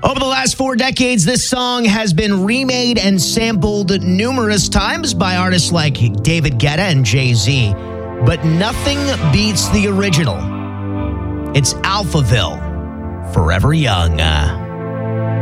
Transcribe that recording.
Over the last 4 decades, this song has been remade and sampled numerous times by artists like David Guetta and Jay-Z, but nothing beats the original. It's Alphaville, Forever Young.